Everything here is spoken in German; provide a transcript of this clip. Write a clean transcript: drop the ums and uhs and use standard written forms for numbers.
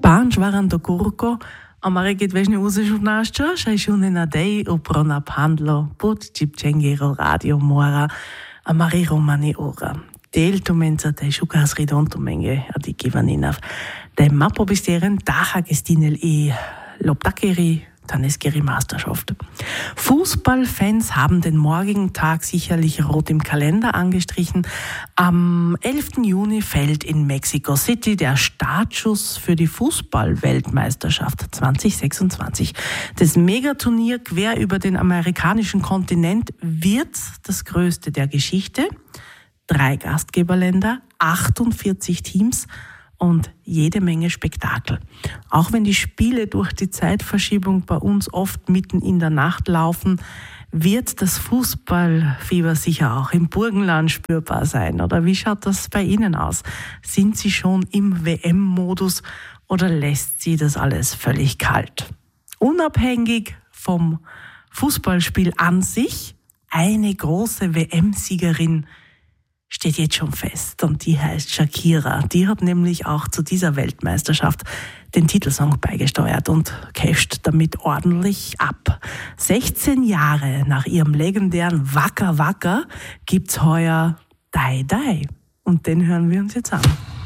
Pančvarando Kurko, amare keď vežne uzešu našča, šajšune na dej uprona pandlo, pod čipčengero radio mora, amare romani ora. Del tumenza te šukas ridonto menge, adi kivaninav. De mapo bisteren dacha gestinel i loptakeri, Taneskeri Meisterschaft. Fußballfans haben den morgigen Tag sicherlich rot im Kalender angestrichen. Am 11. Juni fällt in Mexico City der Startschuss für die Fußball-Weltmeisterschaft 2026. Das Megaturnier quer über den amerikanischen Kontinent wird das größte der Geschichte. 3 Gastgeberländer, 48 Teams und jede Menge Spektakel. Auch wenn die Spiele durch die Zeitverschiebung bei uns oft mitten in der Nacht laufen, wird das Fußballfieber sicher auch im Burgenland spürbar sein. Oder wie schaut das bei Ihnen aus? Sind Sie schon im WM-Modus oder lässt Sie das alles völlig kalt? Unabhängig vom Fußballspiel an sich, eine große WM-Siegerin steht jetzt schon fest und die heißt Shakira. Die hat nämlich auch zu dieser Weltmeisterschaft den Titelsong beigesteuert und casht damit ordentlich ab. 16 Jahre nach ihrem legendären Waka Waka gibt's heuer Dai Dai und den hören wir uns jetzt an.